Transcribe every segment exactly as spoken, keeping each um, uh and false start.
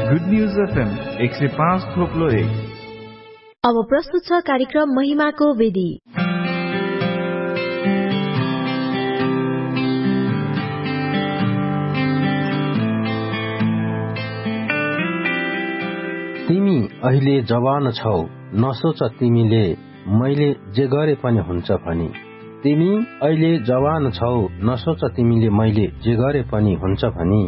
Good news FM एक सय पाँच थोप्लो एक। अब प्रस्तुत छ कार्यक्रम महिमाको वेदी। तिमी अहिले जवान छौ, नसोच तिमीले मैले जे गरे पनि हुन्छ भनी। तिमी अहिले जवान छौ, नसोच तिमीले मैले जे गरे पनि हुन्छ भनी।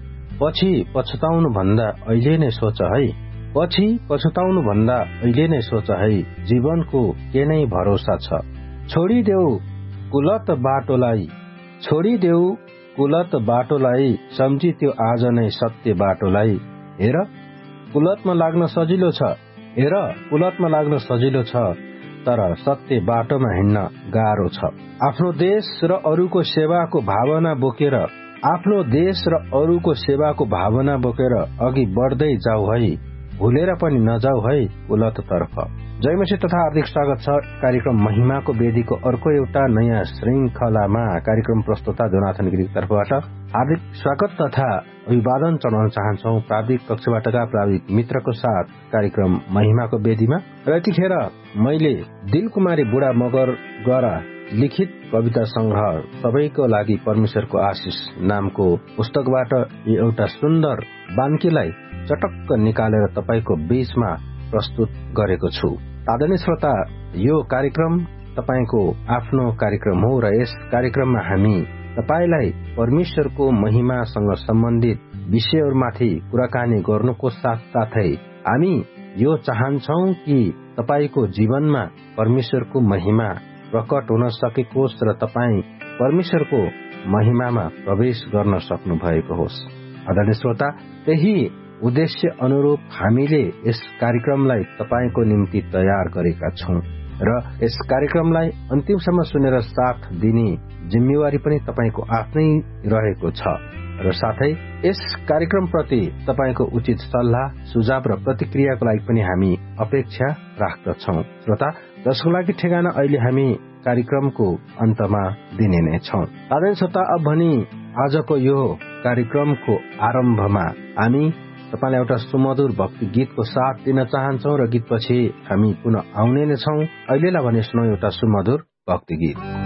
पछि पछुताउनु भन्दा अहिले नै सोच है, पछि पछुताउनु भन्दा अहिले नै सोच है, जीवनको के नै भरोसा छ। छोडिदेऊ कुलत बाटोलाई, छोडिदेऊ कुलत बाटोलाई, सम्झी त्यो आज नै सत्य बाटोलाई। हेर कुलतमा लाग्न सजिलो छ, हेर कुलतमा लाग्न सजिलो छ, तर सत्य बाटोमा हिँड्न गाह्रो छ। आफ्नो देश र अरूको सेवाको भावना बोकेर, आफ्नो देश र अरूको सेवाको भावना बोकेर अघि बढ्दै जाऊ है, भुलेर पनि नजाऊ है कुलत तर्फ। जय मसीह तथा हार्दिक स्वागत छ कार्यक्रम महिमाको वेदीको अर्को एउटा नयाँ श्रृंखलामा। कार्यक्रम प्रस्तुता जोनाथन गिरीको तर्फबाट हार्दिक स्वागत तथा अभिवादन चढाउन चाहन्छौ प्राविधिक कक्षबाटका प्राविधिक मित्रको साथ कार्यक्रम महिमाको वेदीमा। र यतिखेर मैले दिलकुमारी बुढा मगरद्वारा लिखित कविता संग्रह सबैको लागि परमेश्वरको आशिष नामको पुस्तकबाट एउटा सुन्दर बान्कीलाई चटक्क निकालेर तपाईको बीचमा प्रस्तुत गरेको छु। आदरणीय श्रोता, यो कार्यक्रम तपाईको आफ्नो कार्यक्रम हो र यस कार्यक्रममा हामी तपाईलाई परमेश्वरको महिमासँग सम्बन्धित विषयहरूमाथि कुराकानी गर्नुको साथसाथै हामी यो चाहन्छौ कि तपाईको जीवनमा परमेश्वरको महिमा प्रकट हुन सकेकोस् र तपाई परमेश्वरको महिमामा प्रवेश गर्न सक्नु भएको होस्। आदरणीय श्रोता, त्यही उद्देश्य अनुरूप हामीले यस कार्यक्रमलाई तपाईको निम्ति तयार गरेका छौं र यस कार्यक्रमलाई अन्तिमसम्म सुनेर साथ दिने जिम्मेवारी पनि तपाईको आफ्नै रहेको छ र साथै यस कार्यक्रम प्रति तपाईको उचित सल्लाह सुझाव र प्रतिक्रियाको लागि पनि हामी अपेक्षा राख्दछौं। श्रोता, जसको लागि ठेगाना अहिले हामी कार्यक्रमको अन्तमा दिने नै छौं। आदरणीय श्रोता, अब भनी आजको यो कार्यक्रमको आरम्भमा हामी तपाईलाई एउटा सुमधुर भक्ति गीतको साथ दिन चाहन्छौ र गीतपछि हामी पुनः आउने नै छौं। अहिलेलाई भने सुनौ एउटा सुमधुर भक्ति गीत।